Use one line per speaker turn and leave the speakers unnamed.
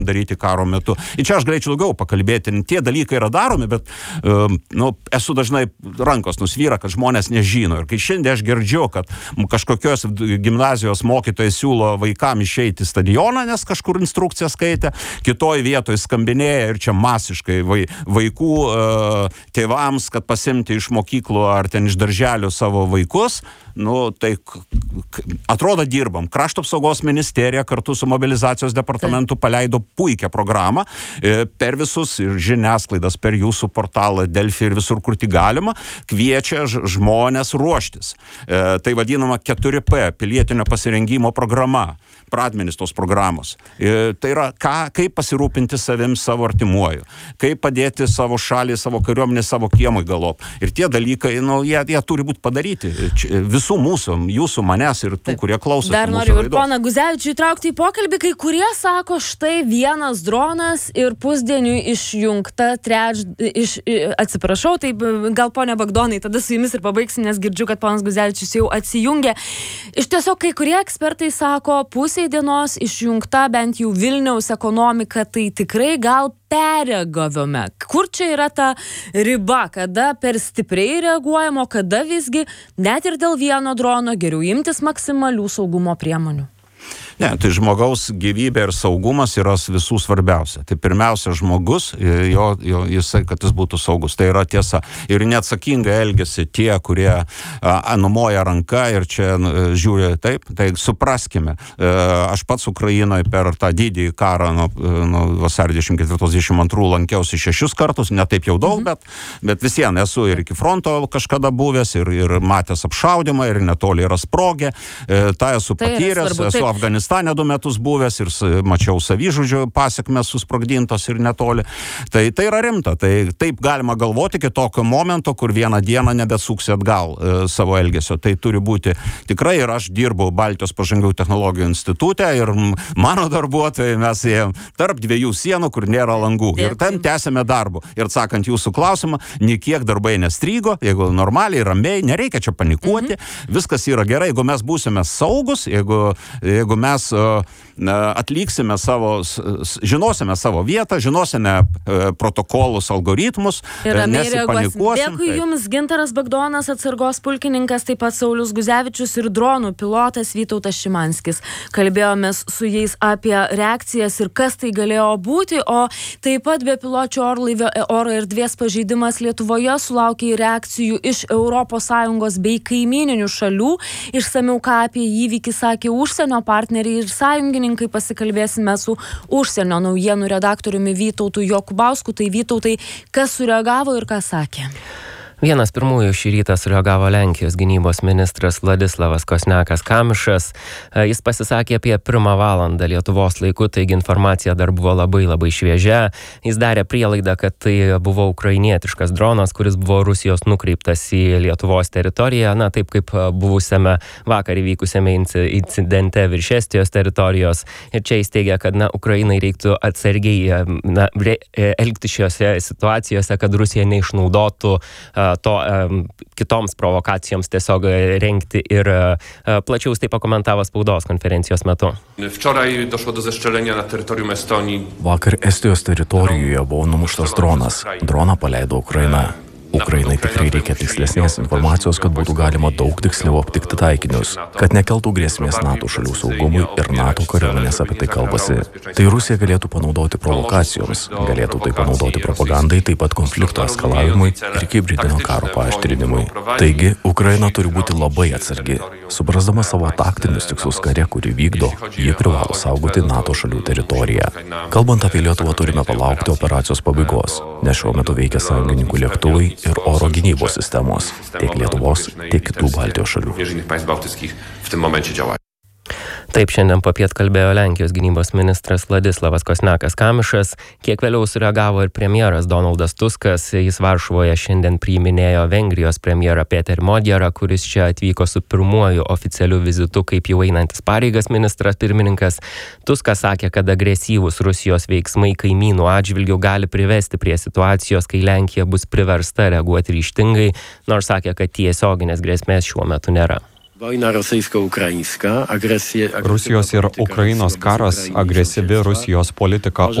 daryti karo metu. Ir čia aš galėčiau daugiau pakalbėti. Tie dalykai yra daromi, bet esu dažnai rankos nusvyra, kad žmonės nežino. Ir kai šiandien aš girdžiu, kad kažkokios gimnazijos mokytojai siūlo vaikam išeiti į stadioną, nes kažkur instrukciją skaitė, kitoj vietoj skambinėja ir čia masiškai vaikų tėvams, kad pasimti iš mokyklų ar ten iš darželių savo vaikus, tai atrodo dirbam. Krašto apsaugos ministerija kartu su mobilizacijos departamentu paleido puikią programą per visus ir žiniasklaidas, per jūsų portalą Delfi ir visur, kur tik galima, kviečia žmonės ruoštis. Tai vadinama 4P, pilietinio pasirengimo programa, pradmenis tos programos. Tai yra, kaip pasirūpinti savim, savo artimuoju, kaip padėti savo šalį, savo kariuomenį, savo kiemui galop. Ir tie dalykai, jie turi būti padaryti. Visų mūsų, jūsų, manęs ir tų, kurie klausosi.
Dar noriu ir poną Guzevičių įtraukti į pokalbį, kai kurie sako, štai vienas dronas ir pusdieniui išjungta atsiprašau, tai gal ponia Bagdonai, tada su jumis ir pabaigsim, nes girdžiu, kad ponas Guzevičius jau atsijungė. Iš tiesiog kai kurie ekspertai sako, pusei dienos išjungta bent jau Vilniaus ekonomika, tai tikrai gal perreagavome. Kur čia yra ta riba, kada per stipriai reaguojamo, kada visgi net ir dėl vieno drono geriau imtis maksimalių saugumo priemonių?
Ne, tai žmogaus gyvybė ir saugumas yra visų svarbiausia. Tai pirmiausia žmogus, jisai, kad jis būtų saugus. Tai yra tiesa. Ir neatsakingai elgiasi tie, kurie numoja ranką ir čia žiūri taip. Tai supraskime. Aš pats Ukrainoje per tą didįjį karą nuo vasario 24-22 lankiausi 6 kartus, ne taip jau daug, bet vis vien esu ir iki fronto kažkada buvęs, ir matęs apšaudymą, ir netoli yra sprogę. Tai esu patyręs, esu Afganistane 2 metus buvęs ir mačiau savižudžio pasekmes susprogdintos ir netoli. Tai yra rimta. Tai taip galima galvoti iki tokio momento, kur vieną dieną nebesuksi atgal savo elgesio. Tai turi būti tikrai, ir aš dirbu Baltijos pažangių technologijų institute ir mano darbuotojai mes ėjom tarp 2 sienų, kur nėra langų. Ir ten tęsėme darbų. Ir atsakant jūsų klausimą, niekiek darbai nestrygo, jeigu normaliai, ramiai, nereikia čia panikuoti, viskas yra gerai, jeigu mes būsime saugus, jeigu mes atliksime žinosime savo vietą, žinosime protokolus, algoritmus, nesipanikuosim.
Dėkui Jums, Gintaras Bagdonas, atsargos pulkininkas, taip pat Saulius Guzevičius ir dronų pilotas Vytautas Šimanskis. Kalbėjomės su jais apie reakcijas ir kas tai galėjo būti, o taip pat bepiločio orlaivio oro erdvės pažeidimas Lietuvoje sulaukė reakcijų iš ES bei kaimyninių šalių. Išsamiau, ką apie įvykį sakė užsienio partneriai ir sąjungininkai, pasikalbėsime su užsienio naujienų redaktoriumi Vytautu Jokubausku. Tai Vytautai, kas sureagavo ir ką sakė?
Vienas pirmųjų šį rytą sureagavo Lenkijos gynybos ministras Vladislavas Kosniakas-Kamišas. Jis pasisakė apie 1 valandą Lietuvos laiku, taigi informacija dar buvo labai šviežia. Jis darė prielaidą, kad tai buvo ukrainietiškas dronas, kuris buvo Rusijos nukreiptas į Lietuvos teritoriją, taip kaip buvusiame vakar įvykusiame incidente virš Estijos teritorijos. Ir čia jis teigia, kad Ukrainai reiktų atsargiai elgti šiose situacijose, kad Rusija neišnaudotų to kitoms provokacijoms tiesiog rengti ir plačiau tai pakomentavo spaudos konferencijos metu.
Vakar Estijos teritorijoje buvo numuštas dronas. Droną paleido Ukraina. Ukrainai tikrai reikia tikslesnės informacijos, kad būtų galima daug tiksliau aptikti taikinius, kad nekeltų grėsmės NATO šalių saugumui ir NATO kariuomenės apie tai kalbasi. Tai Rusija galėtų panaudoti provokacijoms, galėtų tai panaudoti propagandai, taip pat konflikto eskalavimui ir hibridinio karo paaštrinimui. Taigi, Ukraina turi būti labai atsargi. Suprasdama savo taktinius tikslus kare, kurį vykdo, ji privalo saugoti NATO šalių teritoriją. Kalbant apie Lietuvą, turime palaukti operacijos pabaigos, nes šiuo metu veikia sąjungininkų lėktuvai ir oro gynybos sistemos, tiek Lietuvos, tiek kitų Baltijos šalių.
Taip šiandien popiet kalbėjo Lenkijos gynybos ministras Vladislavas Kosniakas-Kamišas. Kiek vėliau sureagavo ir premjeras Donaldas Tuskas. Jis Varšuvoje šiandien priiminėjo Vengrijos premjerą Peterį Modjerą, kuris čia atvyko su pirmuoju oficialiu vizitu kaip jau einantis pareigas ministras pirmininkas. Tuskas sakė, kad agresyvūs Rusijos veiksmai kaimynų atžvilgių gali privesti prie situacijos, kai Lenkija bus priversta reaguoti ryžtingai, nors sakė, kad tiesioginės grėsmės šiuo metu nėra.
Rusijos ir Ukrainos karas, agresyvi Rusijos politika